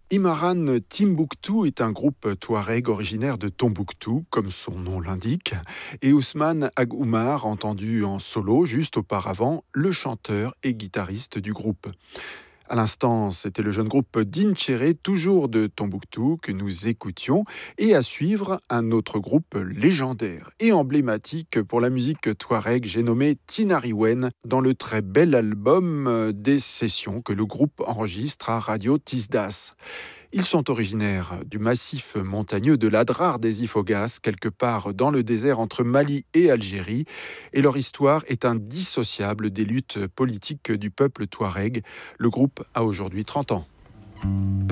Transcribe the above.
Imaran Timbuktu est un groupe touareg originaire de Tombouctou, comme son nom l'indique, et Ousmane Ag Oumar, entendu en solo juste auparavant, le chanteur et guitariste du groupe. À l'instant, c'était le jeune groupe d'Inchéré, toujours de Tombouctou, que nous écoutions, et à suivre, un autre groupe légendaire et emblématique pour la musique touareg, j'ai nommé Tinariwen, dans le très bel album des sessions que le groupe enregistre à Radio Tisdas. Ils sont originaires du massif montagneux de l'Adrar des Ifoghas, quelque part dans le désert entre Mali et Algérie, et leur histoire est indissociable des luttes politiques du peuple touareg. Le groupe a aujourd'hui 30 ans.